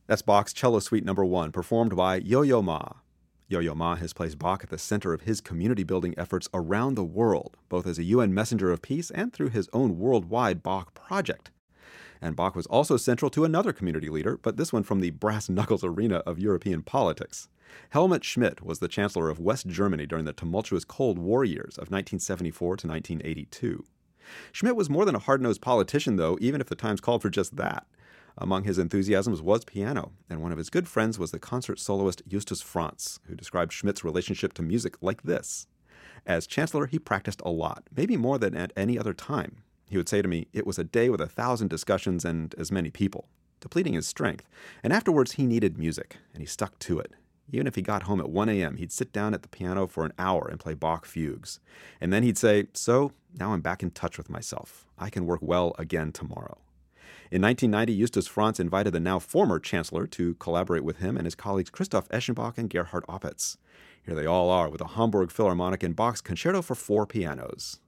That's Bach's Cello Suite No. 1, performed by Yo-Yo Ma. Yo-Yo Ma has placed Bach at the center of his community-building efforts around the world, both as a UN messenger of peace and through his own worldwide Bach project. And Bach was also central to another community leader, but this one from the brass-knuckles arena of European politics. Helmut Schmidt was the chancellor of West Germany during the tumultuous Cold War years of 1974 to 1982. Schmidt was more than a hard-nosed politician, though, even if the times called for just that. Among his enthusiasms was piano, and one of his good friends was the concert soloist Justus Franz, who described Schmidt's relationship to music like this. As chancellor, he practiced a lot, maybe more than at any other time. He would say to me, it was a day with 1,000 discussions and as many people, depleting his strength. And afterwards, he needed music, and he stuck to it. Even if he got home at 1 a.m., he'd sit down at the piano for an hour and play Bach fugues. And then he'd say, so, now I'm back in touch with myself. I can work well again tomorrow. In 1990, Justus Franz invited the now former chancellor to collaborate with him and his colleagues Christoph Eschenbach and Gerhard Opitz. Here they all are with the Hamburg Philharmonic and Bach's Concerto for 4 pianos.